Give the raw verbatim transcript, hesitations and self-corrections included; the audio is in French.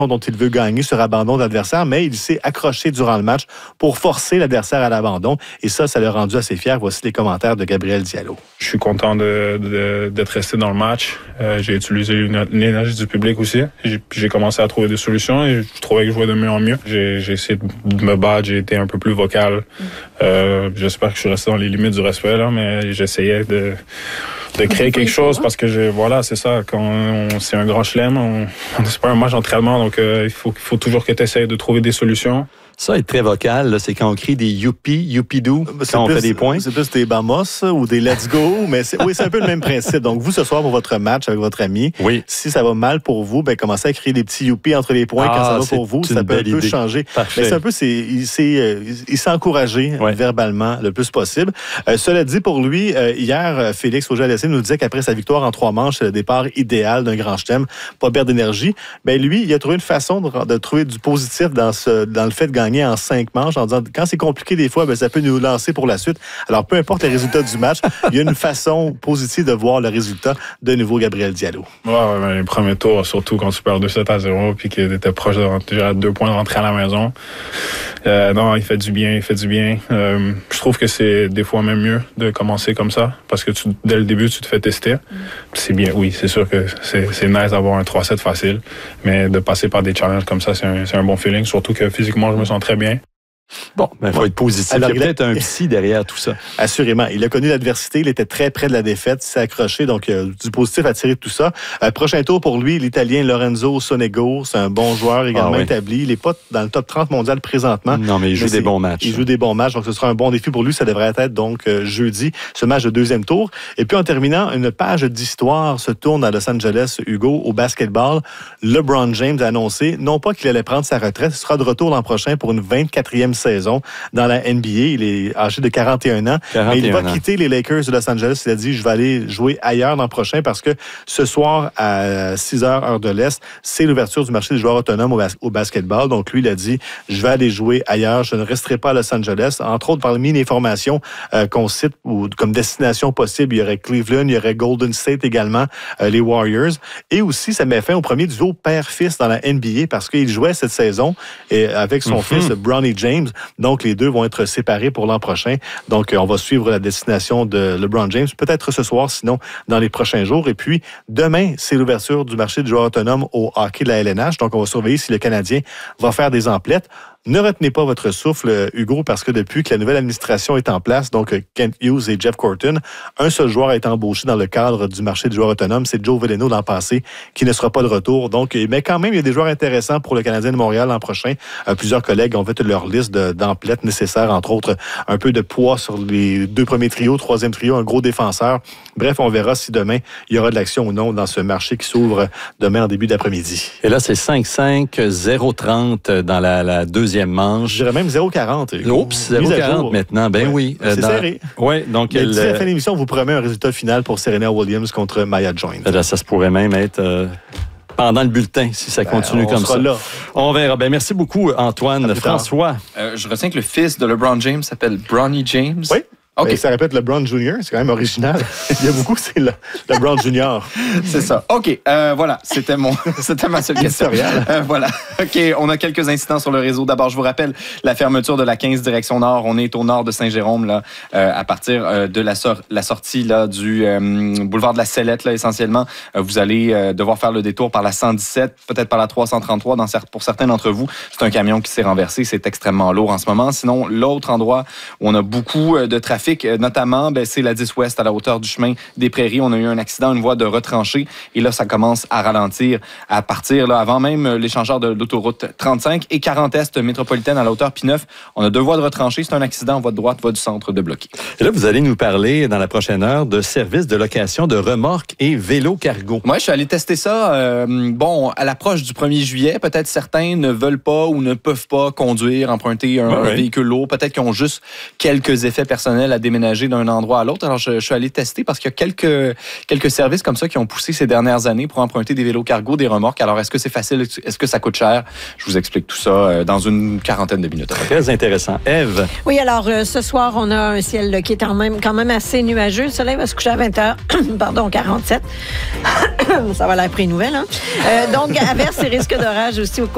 dont il veut gagner sur abandon d'adversaire, mais il s'est accroché durant le match pour forcer l'adversaire à l'abandon. Et ça, ça l'a rendu assez fier. Voici les commentaires de Gabriel Diallo. Je suis content de, de, d'être resté dans le match. Euh, j'ai utilisé l'énergie du public aussi. J'ai, j'ai commencé à trouver des solutions et je trouvais que je jouais de mieux en mieux. J'ai, j'ai essayé de me battre, j'ai été un peu plus vocal. Euh, j'espère que je suis resté dans les limites du respect, là, mais j'essayais de... de créer quelque chose parce que j'ai, voilà, c'est ça, quand on, c'est un grand chelem, on, on c'est pas un match d'entraînement, donc euh, il faut, il faut toujours que tu essaies de trouver des solutions. Ça, être très vocal, là, c'est quand on crie des youpi, youpi-doo, quand on plus, fait des points. C'est plus des bamos ou des let's go, mais c'est, oui, c'est un peu le même principe. Donc, vous, ce soir, pour votre match avec votre ami, oui. si ça va mal pour vous, ben commencez à crier des petits youpi entre les points ah, quand ça va pour vous. Ça peut un peu idée. changer. Parfait. Mais c'est un peu, c'est, il s'est, euh, il s'est encouragé ouais. verbalement le plus possible. Euh, cela dit, pour lui, euh, hier, Félix Auger-Aliassime nous disait qu'après sa victoire en trois manches, c'est le départ idéal d'un grand chelem, pas perdre d'énergie. Ben lui, il a trouvé une façon de, de trouver du positif dans, ce, dans le fait de gagner en cinq manches, en disant quand c'est compliqué des fois, ben, ça peut nous lancer pour la suite. Alors, peu importe les résultats du match, il y a une façon positive de voir le résultat de nouveau Gabriel Diallo. Ouais, ouais, les premiers tours, surtout quand tu perds deux sept à zéro puis que tu étais proche de rentrer à deux points de rentrer à la maison. Euh, non, il fait du bien, il fait du bien. Euh, je trouve que c'est des fois même mieux de commencer comme ça parce que tu, dès le début, tu te fais tester. Mm. C'est bien, oui, c'est sûr que c'est, c'est nice d'avoir un trois sept facile, mais de passer par des challenges comme ça, c'est un, c'est un bon feeling, surtout que physiquement, je me sens très bien. Bon, il ben, faut ouais. être positif. Alors, il y a peut-être un psy derrière tout ça. Assurément. Il a connu l'adversité. Il était très près de la défaite. Il s'est accroché. Donc, euh, du positif à tirer de tout ça. Euh, prochain tour pour lui, l'Italien Lorenzo Sonego. C'est un bon joueur également ah, oui. établi. Il n'est pas dans le top trente mondial présentement. Non, mais il joue mais des bons matchs. Il joue des bons matchs. Donc, ce sera un bon défi pour lui. Ça devrait être donc euh, jeudi, ce match de deuxième tour. Et puis, en terminant, une page d'histoire se tourne à Los Angeles, Hugo, au basketball. LeBron James a annoncé, non pas qu'il allait prendre sa retraite, il sera de retour l'an prochain pour une vingt-quatrième saison dans la N B A. Il est âgé de quarante et un ans. quarante et un mais il va ans. quitter les Lakers de Los Angeles. Il a dit, je vais aller jouer ailleurs l'an prochain parce que ce soir, à six heures, heure de l'Est, c'est l'ouverture du marché des joueurs autonomes au, bas- au basketball. Donc, lui, il a dit, je vais aller jouer ailleurs. Je ne resterai pas à Los Angeles. Entre autres, parmi les formations euh, qu'on cite ou comme destination possible, il y aurait Cleveland, il y aurait Golden State également, euh, les Warriors. Et aussi, ça met fin au premier duo père-fils dans la N B A parce qu'il jouait cette saison et avec son mm-hmm. fils, Bronny James. Donc, les deux vont être séparés pour l'an prochain. Donc, on va suivre la destination de LeBron James, peut-être ce soir, sinon dans les prochains jours. Et puis, demain, c'est l'ouverture du marché du joueur autonome au hockey de la L N H. Donc, on va surveiller si le Canadien va faire des emplettes. Ne retenez pas votre souffle, Hugo, parce que depuis que la nouvelle administration est en place, donc Kent Hughes et Jeff Corton, un seul joueur a été embauché dans le cadre du marché du joueur autonome, c'est Joe Veleno l'an passé, qui ne sera pas de retour. Donc, mais quand même, il y a des joueurs intéressants pour le Canadien de Montréal l'an prochain. Euh, plusieurs collègues ont fait leur liste de, d'emplettes nécessaires, entre autres un peu de poids sur les deux premiers trios, troisième trio, un gros défenseur. Bref, on verra si demain, il y aura de l'action ou non dans ce marché qui s'ouvre demain en début d'après-midi. Et là, c'est cinq cinq, zéro trente dans la, la deuxième manche. Je dirais même zéro quarante. Oups, zéro quarante maintenant. Ben ouais. oui. C'est dans... serré. Oui, donc... Mais elle... d'ici la fin de l'émission, on vous promet un résultat final pour Serena Williams contre Maya Joint. Là, ça se pourrait même être... Euh... pendant le bulletin, si ça continue ben, comme ça. Là. On verra. Ben, merci beaucoup, Antoine. François. Euh, je retiens que le fils de LeBron James s'appelle Bronny James. Oui. Okay. Et ça répète LeBron Junior, c'est quand même original. Il y a beaucoup, c'est le, LeBron Junior. C'est ça. OK, euh, voilà, c'était mon, c'était ma seule question. Euh, voilà. OK, on a quelques incidents sur le réseau. D'abord, je vous rappelle la fermeture de la quinze direction nord. On est au nord de Saint-Jérôme, là, euh, à partir euh, de la, sor- la sortie là, du euh, boulevard de la Sellette, là, essentiellement. Euh, vous allez euh, devoir faire le détour par la cent dix-sept, peut-être par la trois cent trente-trois. Dans, pour certains d'entre vous, c'est un camion qui s'est renversé. C'est extrêmement lourd en ce moment. Sinon, l'autre endroit où on a beaucoup de trafic, notamment, ben, c'est la dix ouest à la hauteur du chemin des Prairies. On a eu un accident, une voie de retranchée. Et là, ça commence à ralentir à partir, là, avant même l'échangeur de l'autoroute trente-cinq et quarante Est métropolitaine à la hauteur P neuf. On a deux voies de retranchée. C'est un accident, voie de droite, voie du centre de bloqué. Et là, vous allez nous parler dans la prochaine heure de services de location de remorques et vélos cargo. Moi, je suis allé tester ça. Euh, bon, à l'approche du premier juillet, peut-être certains ne veulent pas ou ne peuvent pas conduire, emprunter un, ouais, un ouais. véhicule lourd. Peut-être qu'ils ont juste quelques effets personnels à déménager d'un endroit à l'autre. Alors, je, je suis allé tester parce qu'il y a quelques, quelques services comme ça qui ont poussé ces dernières années pour emprunter des vélos cargo, des remorques. Alors, est-ce que c'est facile? Est-ce que ça coûte cher? Je vous explique tout ça dans une quarantaine de minutes. Très intéressant. Ève? Oui, alors, euh, ce soir, on a un ciel qui est quand même, quand même assez nuageux. Le soleil va se coucher à vingt heures, pardon, quarante-sept. Ça va l'air pré-nouvelle, hein? Euh, donc, averses et risques d'orage aussi au cours